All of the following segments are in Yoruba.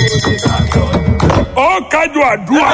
Ó kájú àdúrà.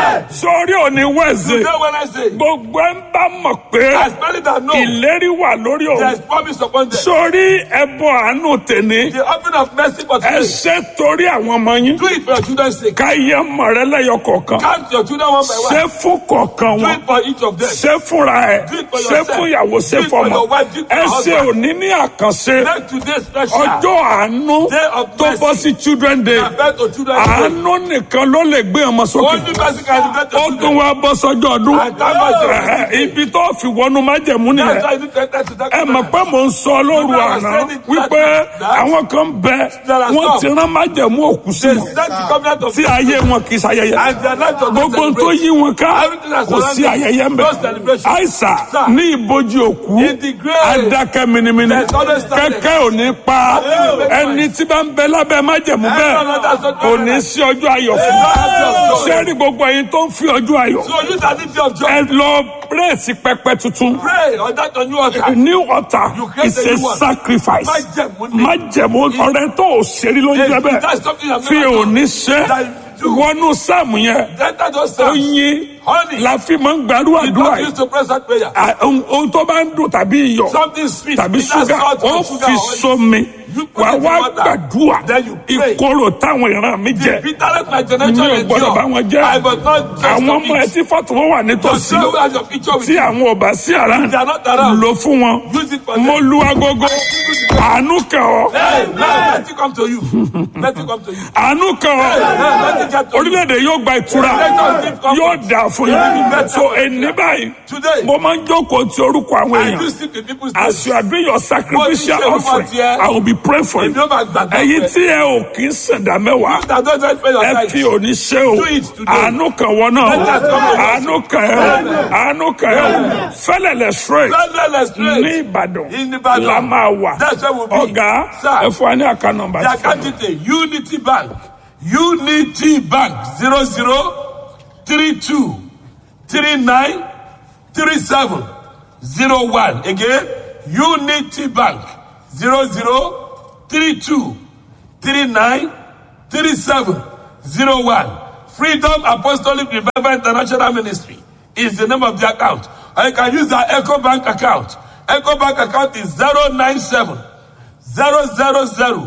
Sórí òní Wednesday. Today Wednesday. Gbogbo ẹ̀ ń bá mọ̀ pé As many that know, ìlérí wà lórí there òun. is promise upon them. Sórí ẹbọ àánú tèní. The offering of mercy for Ẹ today. ṣe torí àwọn ọmọ yín. Do it for your children's sake. Ká yẹ mọ̀ rẹ lẹ́yọ kọ̀ọ̀kan. Count your children one by Ṣé one. fún kọ̀ọ̀kan Do wọn. it for each of them. Ṣé fúnra ẹ̀. Do it for Ṣé yourself. fún ìyàwó ṣé Do it for fọmọ. your wife. Do it for Ẹ your ṣe husband. òní ní àkànṣe. Make today special. Ọjọ́ àánú Day of tó bọ́ mercy. sí children day. Compared to children's day. Àánú nìkan ló lè gbé ọmọ sókè. Only mercy can elevate Ó your tún children. wá bọ́ sọ́jọ́ ọdún. And thank God for this day. Ibi tó fi wọnú májẹ̀mú That's nìyẹn. why you need to that. Ẹ mọ̀ pé mò ń sọ lóru àná wípé àwọn kan bẹ wọ́n ti rán májẹ̀mú òkú sí They wọn set the covenant of tí ayé wọn kì í ṣayẹyẹ. and their life does not Gbogbo tó celebrate. yí wọn ká kò sí ayẹyẹ ń bẹ. No celebration. Àìsà Sir. ní ìbòjì òkú In the grave. adákẹ́ minimini There's always silence. kẹ́kẹ́ ò ní pa ẹni tí bá ń bẹ lábẹ́ májẹ̀mú bẹ́ẹ̀ kò ní sí ọjọ́ ayọ̀ fún un. Sẹ́rí gbogbo ẹ̀yin tó ń fi ọjọ́ ayọ̀ So you that need of joy. ẹ lọ bírèsì pẹpẹ tuntun. Pray on that on new altar. A new altar You create is a a new one. sacrifice. Májẹ̀mú ni. Májẹ̀mú ọ̀rẹ́ tó ò ṣeré ló ń jẹ́ That's bẹ́ẹ̀. something I've Fi never òní ṣe That you do. wọnú sáàmù yẹn. That those psalms. Oyin Honey. la fi máa ń gbàdúrà You àdúrà don't yìí. use to pray that prayer. Ohun tó bá ń dùn tàbí iyọ̀ Something sweet. tàbí Either ṣúgà salt or ó sugar fi or oil. sómi. You put Wà it in wá water. gbàdúrà Then you pray. ìkorò táwọn ìran mi The jẹ. bitterness my generation Mi ò gbọ́dọ̀ bá wọn endure. jẹ́. I must not just Àwọn stop ọmọ ẹ it. tí fọ́tò wọn wà Your nítòsí children has your picture with tí you. àwọn ò bá sí àrà They are not around. lò fún wọn. Use it for them. Mo lu agogo àánú kàn ọ́. Hey, man, let it come to you. Let it come to you. Àánú kàn ọ́. Let it get to you. Orílẹ̀-èdè yóò gba ìtura yóò dà fún yín. So èní báyìí Today, mo máa ń jókòó ti orúkọ àwọn I do èèyàn. see the people's As you are doing your sacrificial offering, I will be praying for you. Ẹ̀yin tí ẹ ò kí ń sẹ̀dá mẹ́wàá, that don't just pay your ẹ fi tithe. òní ṣe o. Do it today. Àánú kàn wọ́n náà o. Àánú kàn ẹ́ o. Àánú kàn ẹ́ o. Fẹ́lẹ̀lẹ̀ straight Let's pray. ní Ìbàdàn In Ìbàdàn. la máa wà. That's where we'll be. Ọ̀gá Sir. ẹ fún wa ní àká nọ́mbà The account detail, Unity Bank. Unity Bank 0032 39 37 01. Again, Unity Bank 0032 39 37 01. Freedom Apostolic Revival International Ministry is the name of the account. Or you can use the Echo Bank account. Echo Bank account is 097 000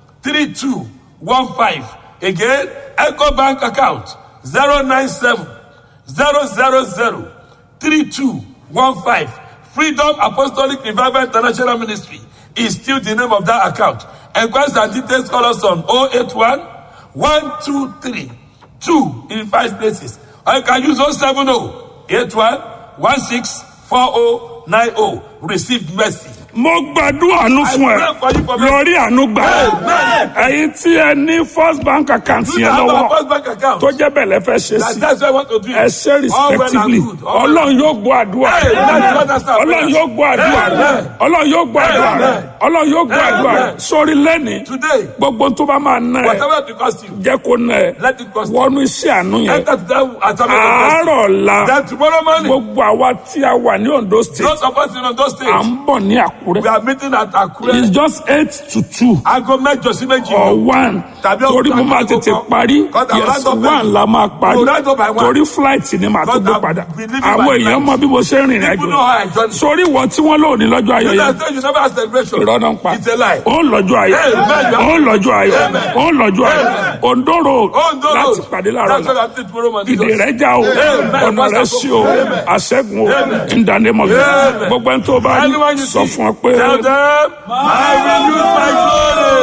3215. Again, Echo Bank account 097 000 3215. Freedom Apostolic Revival International Ministry is still the name of that account. Enquiries and details call us on 081 123 2 in 5 places. Or you can use 070 81 16 4090. Receive mercy. Mo gbàdúrà àánú fún ẹ lórí àánú gbà ẹ̀yin tí ẹ ní First Bank account yẹn lọ́wọ́ tó jẹ́ bẹ́ẹ̀ lẹ fẹ́ ṣe sí ẹ ṣe respectively Ọlọ́run yóò gbọ́ àdúrà Ọlọ́run yóò gbọ́ àdúrà Ọlọ́run yóò gbọ́ àdúrà Ọlọ́run yóò gbọ́ àdúrà sórí lẹ́ni gbogbo tó bá máa ná ẹ jẹ́ kó ná ẹ wọnú iṣẹ́ àánú yẹn àárọ̀ ọ̀la gbogbo àwa tí a wà ní Ondo State à ń bọ̀ ní Àkúrẹ́. We are meeting at Akure. It's just 8 to 2. Aago mẹ́jọ sí méjì. Or 1. Torí mo máa tètè parí. Yes, 1 la máa parí. Torí flight ni màá tó gbé padà. Àwọn èèyàn mọ bí mo ṣe ń rìnrìn àjò. Sórí ìwọ tí wọ́n lò ní lọ́jọ́ ayọ̀ yẹn. Irọ́ náà ń pa. Ó lọ́jọ́ ayọ̀. Ó lọ́jọ́ ayọ̀. Ó lọ́jọ́ ayọ̀. Ondo road láti pàdé láàárọ̀ la. Ìdè rẹ̀ já o. Ọ̀nà rẹ̀ sí o. Àṣẹ́gun o. In the name of Jesus. Gbogbo ẹni tó bá ní sọ fún ọ pé. Tell them, I will use my glory.